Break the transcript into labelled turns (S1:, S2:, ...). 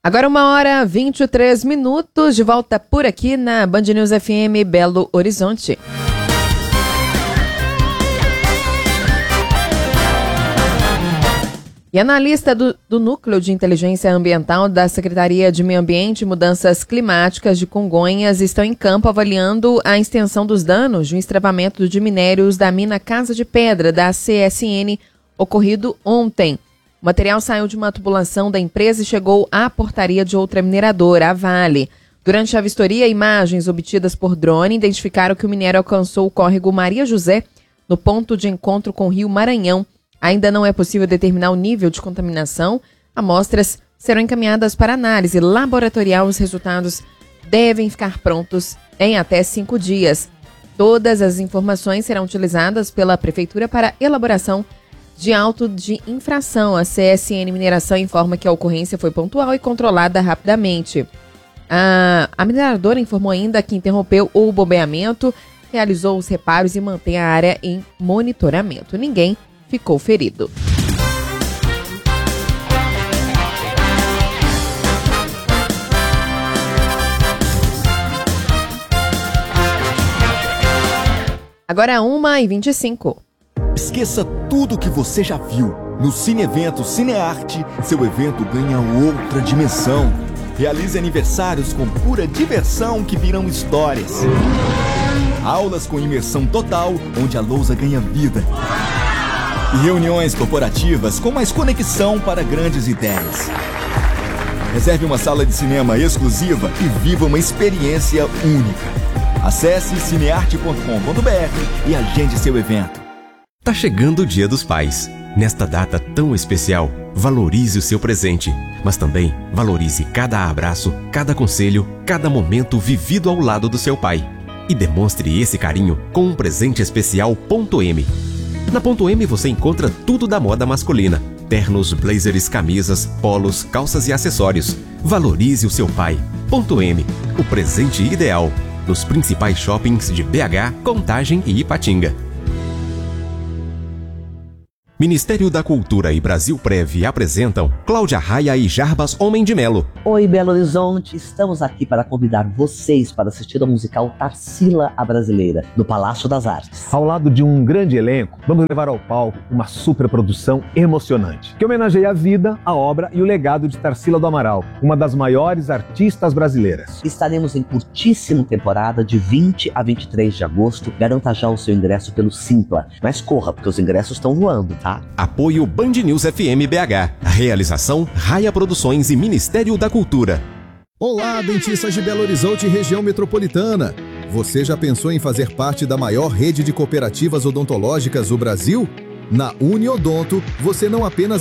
S1: Agora 1h23, de volta por aqui na Band News FM Belo Horizonte. E analista do Núcleo de Inteligência Ambiental da Secretaria de Meio Ambiente e Mudanças Climáticas de Congonhas estão em campo avaliando a extensão dos danos de um estravamento de minérios da mina Casa de Pedra, da CSN, ocorrido ontem. O material saiu de uma tubulação da empresa e chegou à portaria de outra mineradora, a Vale. Durante a vistoria, imagens obtidas por drone identificaram que o minério alcançou o córrego Maria José, no ponto de encontro com o rio Maranhão. Ainda não é possível determinar o nível de contaminação. Amostras serão encaminhadas para análise laboratorial. Os resultados devem ficar prontos em até 5 dias. Todas as informações serão utilizadas pela Prefeitura para elaboração de auto de infração. A CSN Mineração informa que a ocorrência foi pontual e controlada rapidamente. A mineradora informou ainda que interrompeu o bombeamento, realizou os reparos e mantém a área em monitoramento. Ninguém ficou ferido. Agora 1h25.
S2: Esqueça tudo que você já viu. No Cine Evento Cinearte, seu evento ganha outra dimensão. Realize aniversários com pura diversão que viram histórias. Aulas com imersão total, onde a lousa ganha vida. E reuniões corporativas com mais conexão para grandes ideias. Reserve uma sala de cinema exclusiva e viva uma experiência única. Acesse cinearte.com.br e agende seu evento.
S3: Tá chegando o Dia dos Pais. Nesta data tão especial, valorize o seu presente, mas também valorize cada abraço, cada conselho, cada momento vivido ao lado do seu pai. E demonstre esse carinho com um presente especial Ponto M. Na Ponto M você encontra tudo da moda masculina: ternos, blazers, camisas, polos, calças e acessórios. Valorize o seu pai. Ponto M, o presente ideal. Nos principais shoppings de BH, Contagem e Ipatinga. Ministério da Cultura e Brasil Prev apresentam Cláudia Raia e Jarbas Homem de Melo.
S4: Oi, Belo Horizonte, estamos aqui para convidar vocês para assistir ao musical Tarsila a Brasileira, no Palácio das Artes.
S5: Ao lado de um grande elenco, vamos levar ao palco uma superprodução emocionante, que homenageia a vida, a obra e o legado de Tarsila do Amaral, uma das maiores artistas brasileiras.
S4: Estaremos em curtíssima temporada de 20 a 23 de agosto. Garanta já o seu ingresso pelo Simpla, mas corra, porque os ingressos estão voando, tá?
S3: Apoio Band News FM BH. A realização Raia Produções e Ministério da Cultura.
S6: Olá, dentistas de Belo Horizonte e região metropolitana. Você já pensou em fazer parte da maior rede de cooperativas odontológicas do Brasil? Na Uniodonto, você não apenas